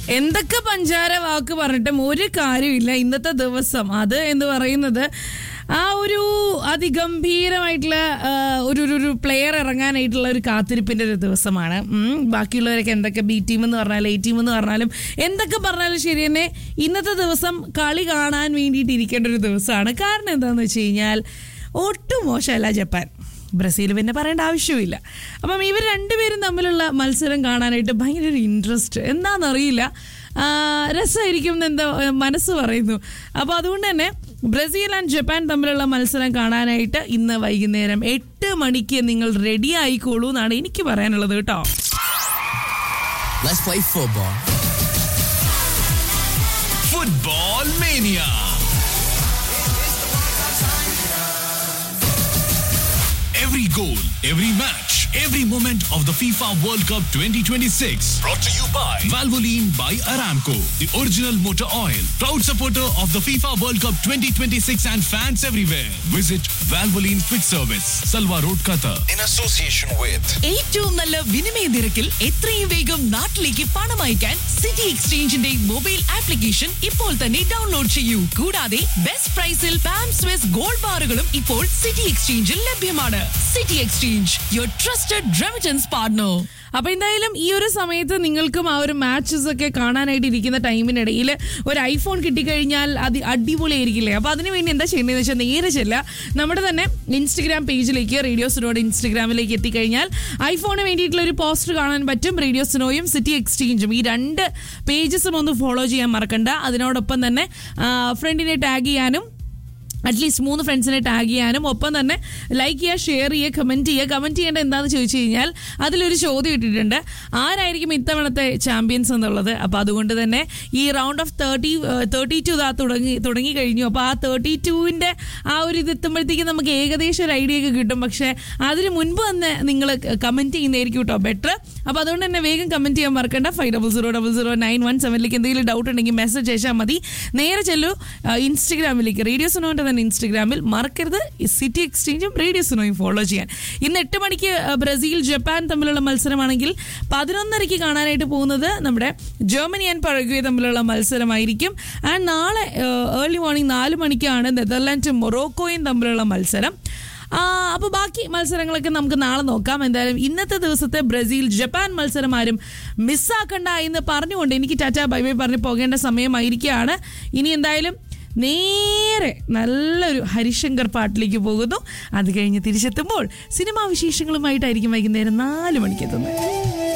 എന്തൊക്കെ പഞ്ചാര വാക്ക് പറഞ്ഞിട്ടും ഒരു കാര്യമില്ല. ഇന്നത്തെ ദിവസം അത് എന്ന് പറയുന്നത് ആ ഒരു അതിഗംഭീരമായിട്ടുള്ള ഒരു പ്ലെയർ ഇറങ്ങാനായിട്ടുള്ള ഒരു കാത്തിരിപ്പിന്റെ ഒരു ദിവസമാണ്. ബാക്കിയുള്ളവരൊക്കെ എന്തൊക്കെ ബി ടീം എന്ന് പറഞ്ഞാലും എ ടീം എന്ന് പറഞ്ഞാലും എന്തൊക്കെ പറഞ്ഞാലും ശരി തന്നെ ഇന്നത്തെ ദിവസം കളി കാണാൻ വേണ്ടിയിട്ട് ഇരിക്കേണ്ട ഒരു ദിവസമാണ്. കാരണം എന്താണെന്ന് വെച്ച് കഴിഞ്ഞാൽ ഒട്ടും മോശമല്ല ജപ്പാൻ. ബ്രസീൽ പിന്നെ പറയേണ്ട ആവശ്യമില്ല. അപ്പം ഇവർ രണ്ടുപേരും തമ്മിലുള്ള മത്സരം കാണാനായിട്ട് ഭയങ്കര ഒരു ഇൻട്രസ്റ്റ് എന്താണെന്നറിയില്ല, രസമായിരിക്കും എന്ന് എന്താ മനസ്സ് പറയുന്നു. അപ്പോൾ അതുകൊണ്ട് തന്നെ ബ്രസീൽ ആൻഡ് ജപ്പാൻ തമ്മിലുള്ള മത്സരം കാണാനായിട്ട് ഇന്ന് വൈകുന്നേരം 8 മണിക്ക് നിങ്ങൾ റെഡി ആയിക്കോളൂ എന്നാണ് എനിക്ക് പറയാനുള്ളത് കേട്ടോ. Let's play football. Football Mania. Every goal, every match, every moment of the FIFA World Cup 2026. Brought to you by Valvoline by Aramco, the original motor oil. Proud supporter of the FIFA World Cup 2026 and fans everywhere. Visit Valvoline Quick Service, Salwa Road, Qatar. In association with ഏറ്റവും നല്ല വിനിമയ നിരക്കിൽ എത്രയും വേഗം നാട്ടിലേക്ക് പണം അയക്കാൻ city എക്സ്ചേഞ്ചിന്റെ mobile application ഇപ്പോൾ തന്നെ ഡൗൺലോഡ് ചെയ്യൂ. കൂടാതെ ബെസ്റ്റ് പ്രൈസിൽ പാം സ്വിസ് ഗോൾഡ് ബാറുകളും ഇപ്പോൾ സിറ്റി എക്സ്ചേഞ്ചിൽ ലഭ്യമാണ്. City exchange, your trusted remittance partner. അപ്പൊ എന്തായാലും ഈ ഒരു സമയത്ത് നിങ്ങൾക്കും ആ ഒരു മാച്ചസ് ഒക്കെ കാണാനായിട്ട് ഇരിക്കുന്ന ടൈമിനിടയിൽ ഒരു ഐഫോൺ കിട്ടിക്കഴിഞ്ഞാൽ അത് അടിപൊളിയായിരിക്കില്ലേ? അപ്പൊ അതിനുവേണ്ടി എന്താ ചെയ്യേണ്ടതെന്ന് വെച്ചാൽ നേരെ ചെല്ലുക നമ്മുടെ തന്നെ ഇൻസ്റ്റഗ്രാം പേജിലേക്ക്, റേഡിയോ സ്നോയുടെ ഇൻസ്റ്റഗ്രാമിലേക്ക് എത്തിക്കഴിഞ്ഞാൽ ഐഫോണിന് വേണ്ടിയിട്ടുള്ള ഒരു പോസ്റ്റർ കാണാൻ പറ്റും. റേഡിയോ സ്നോയും സിറ്റി എക്സ്ചേഞ്ചും ഈ 2 പേജസും ഒന്ന് ഫോളോ ചെയ്യാൻ മറക്കണ്ട. അതിനോടൊപ്പം തന്നെ ഫ്രണ്ടിനെ ടാഗ് ചെയ്യാനും അറ്റ്ലീസ്റ്റ് 3 ഫ്രണ്ട്സിനെ ടാഗ് ചെയ്യാനും, ഒപ്പം തന്നെ ലൈക്ക് ചെയ്യുക, ഷെയർ ചെയ്യുക, കമൻറ്റ് ചെയ്യുക. കമൻറ്റ് ചെയ്യേണ്ട എന്താണെന്ന് ചോദിച്ചു കഴിഞ്ഞാൽ അതിലൊരു ചോദ്യം ഇട്ടിട്ടുണ്ട്, ആരായിരിക്കും ഇത്തവണത്തെ ചാമ്പ്യൻസ് എന്നുള്ളത്. അപ്പോൾ അതുകൊണ്ട് തന്നെ ഈ റൗണ്ട് ഓഫ് 32 തുടങ്ങി കഴിഞ്ഞു. അപ്പോൾ ആ 32-ൻ്റെ ആ ഒരു ഇത് എത്തുമ്പോഴത്തേക്കും നമുക്ക് ഏകദേശം ഒരു ഐഡിയ ഒക്കെ കിട്ടും. പക്ഷേ അതിന് മുൻപ് തന്നെ നിങ്ങൾ കമൻറ്റ് ചെയ്യുന്നതായിരിക്കും കേട്ടോ ബെറ്റർ. അപ്പോൾ അതുകൊണ്ട് തന്നെ വേഗം കമൻറ്റ് ചെയ്യാൻ മറക്കണ്ട. 50000917 എന്തെങ്കിലും ഡൗട്ട് ഉണ്ടെങ്കിൽ മെസ്സേജ് അയച്ചാൽ മതി. നേരെ ചെല്ലു ഇൻസ്റ്റഗ്രാമിലേക്ക്, റേഡിയോ സുനോന്റെ തന്നെ ഇൻസ്റ്റഗ്രാമിൽ മറക്കരുത് സിറ്റി എക്സ്ചേഞ്ചും റേഡിയോ സുനോയും ഫോളോ ചെയ്യാൻ. ഇന്ന് 8 മണിക്ക് ബ്രസീൽ ജപ്പാൻ തമ്മിലുള്ള മത്സരമാണെങ്കിൽ 11:30 കാണാനായിട്ട് പോകുന്നത് നമ്മുടെ ജർമ്മനി ആൻഡ് പരഗ്വേ തമ്മിലുള്ള മത്സരമായിരിക്കും. ആൻഡ് നാളെ ഏർലി മോർണിംഗ് 4 മണിക്കാണ് നെതർലാൻഡ്സും മൊറോക്കോയും തമ്മിലുള്ള മത്സരം. അപ്പോൾ ബാക്കി മത്സരങ്ങളൊക്കെ നമുക്ക് നാളെ നോക്കാം. എന്തായാലും ഇന്നത്തെ ദിവസത്തെ ബ്രസീൽ ജപ്പാൻ മത്സരം ആരും മിസ്സാക്കണ്ട എന്ന് പറഞ്ഞുകൊണ്ട് എനിക്ക് ടാറ്റ ബൈ ബൈ പറഞ്ഞ് പോകേണ്ട സമയമായിരിക്കുകയാണ്. ഇനി എന്തായാലും നേരെ നല്ലൊരു ഹരിശങ്കർ പാട്ടിലേക്ക് പോകുന്നു. അത് കഴിഞ്ഞ് തിരിച്ചെത്തുമ്പോൾ സിനിമാ വിശേഷങ്ങളുമായിട്ടായിരിക്കും വൈകുന്നേരം 4 മണിക്ക് എത്തുന്നത്.